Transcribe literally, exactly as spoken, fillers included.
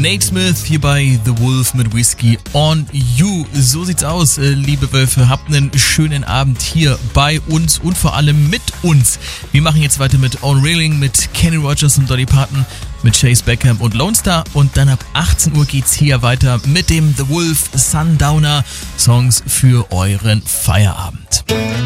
Nate Smith hier bei The Wolf mit Whiskey on You. So sieht's aus, liebe Wölfe. Habt einen schönen Abend hier bei uns und vor allem mit uns. Wir machen jetzt weiter mit On Railing, mit Kenny Rogers und Dolly Parton, mit Chase Beckham und Lone Star. Und dann ab achtzehn Uhr geht's hier weiter mit dem The Wolf Sundowner Songs für euren Feierabend.